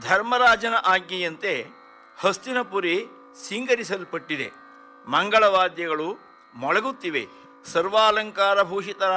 ಧರ್ಮರಾಜನ ಆಜ್ಞೆಯಂತೆ ಹಸ್ತಿನಪುರಿ ಸಿಂಗರಿಸಲ್ಪಟ್ಟಿದೆ. ಮಂಗಳವಾದ್ಯಗಳು ಮೊಳಗುತ್ತಿವೆ. ಸರ್ವಾಲಂಕಾರ ಭೂಷಿತರ